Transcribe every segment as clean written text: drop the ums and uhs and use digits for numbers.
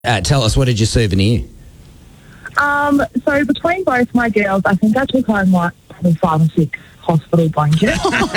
Tell us, what did you souvenir? So between both my girls, I think I took home like probably 5 or 6 hospital blankets.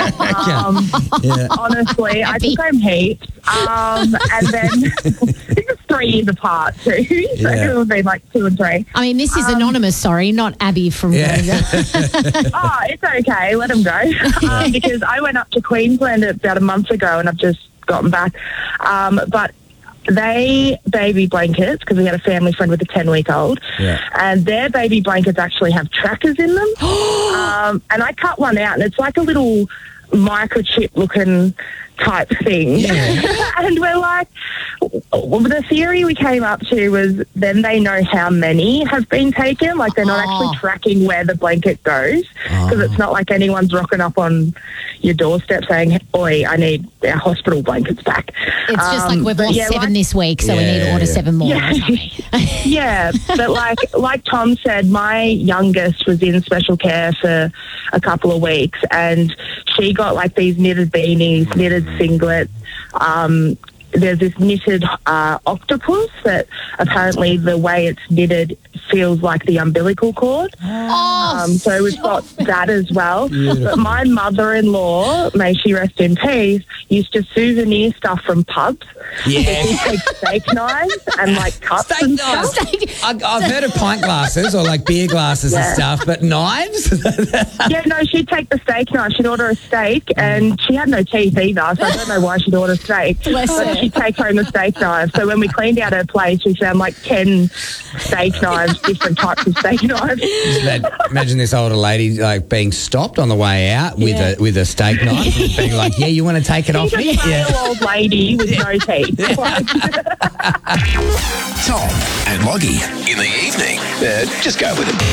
Honestly, I took home heaps. And then it was 3 years apart too. So it would be like 2 and 3. I mean, this is anonymous, sorry, not Abby from Oh, it's okay. Let them go. Because I went up to Queensland about a month ago and I've just gotten back. But they baby blankets, because we had a family friend with a 10-week-old, and their baby blankets actually have trackers in them. And I cut one out, and it's like a little microchip-looking type thing. And we're like, the theory we came up to was then they know how many have been taken. Like, they're not actually tracking where the blanket goes, because it's not like anyone's rocking up on your doorstep saying, oi, I need our hospital blankets back. It's just like we've lost 7 this week, so we need to order 7 more. But like Tom said, my youngest was in special care for a couple of weeks, and she got like these knitted beanies, knitted singlets. There's this knitted octopus that apparently the way it's knitted feels like the umbilical cord. So we've got that as well. But my mother-in-law, may she rest in peace, used to souvenir stuff from pubs. She'd take steak knives and like cups and stuff. I've heard of pint glasses or like beer glasses and stuff, but knives? She'd take the steak knife. She'd order a steak, and she had no teeth either, so I don't know why she'd order steak. But she'd take home a steak knife. So when we cleaned out her place, we found like 10 steak knives, different types of steak knives. Imagine this older lady like being stopped on the way out with a steak knife and being like, you want to take it off me? She's a frail old lady with no teeth. Tom and Loggy in the evening. Just go with it.